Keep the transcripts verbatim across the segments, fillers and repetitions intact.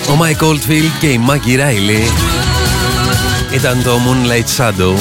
Ο Mike Oldfield και η Maggie Riley. Ήταν το Moonlight Shadow.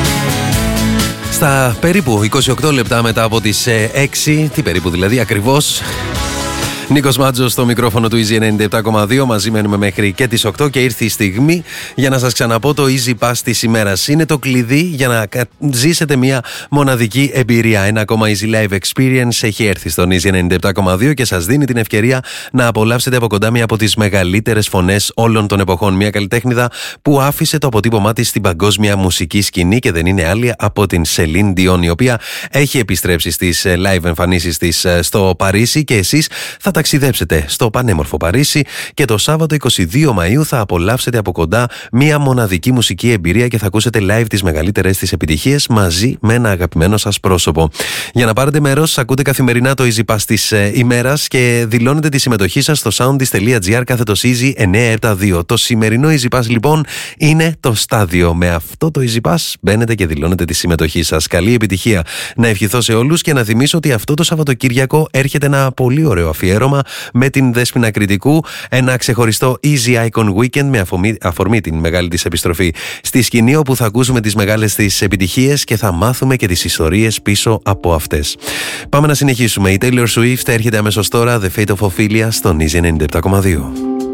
Στα περίπου είκοσι οκτώ λεπτά μετά από τις έξι, τι περίπου δηλαδή ακριβώς, Νίκος Μάτζος στο μικρόφωνο του Easy ενενήντα επτά κόμμα δύο. Μαζί μένουμε μέχρι και τις οκτώ και ήρθε η στιγμή για να σας ξαναπώ το Easy Pass της ημέρας. Είναι το κλειδί για να ζήσετε μια μοναδική εμπειρία. Ένα ακόμα Easy Live Experience έχει έρθει στον Easy ενενήντα επτά κόμμα δύο και σας δίνει την ευκαιρία να απολαύσετε από κοντά μια από τις μεγαλύτερες φωνές όλων των εποχών. Μια καλλιτέχνηδα που άφησε το αποτύπωμά της στην παγκόσμια μουσική σκηνή και δεν είναι άλλη από την Celine Dion, η οποία έχει επιστρέψει στις live εμφανίσεις της στο Παρίσι και εσείς θα ταξιδέψετε στο πανέμορφο Παρίσι και το Σάββατο είκοσι δύο Μαΐου θα απολαύσετε από κοντά μία μοναδική μουσική εμπειρία και θα ακούσετε live τις μεγαλύτερες της επιτυχίες μαζί με ένα αγαπημένο σας πρόσωπο. Για να πάρετε μέρος, ακούτε καθημερινά το Easy Pass της ε, ημέρας και δηλώνετε τη συμμετοχή σας στο soundis.gr κάθετος Easy εννιακόσια εβδομήντα δύο. Το σημερινό Easy Pass λοιπόν είναι το στάδιο. Με αυτό το Easy Pass μπαίνετε και δηλώνετε τη συμμετοχή σας. Καλή επιτυχία να ευχηθώ σε όλους και να θυμίσω ότι αυτό το Σαββατοκύριακο έρχεται ένα πολύ ωραίο αφιέρωμα με την Δέσποινα Κρητικού, ένα ξεχωριστό Easy Icon Weekend με αφορμή, αφορμή την μεγάλη της επιστροφή στη σκηνή, όπου θα ακούσουμε τις μεγάλες της επιτυχίες και θα μάθουμε και τις ιστορίες πίσω από αυτές. Πάμε να συνεχίσουμε. Η Taylor Swift έρχεται αμέσως τώρα, The Fate of Ophelia, στον Easy ενενήντα επτά κόμμα δύο.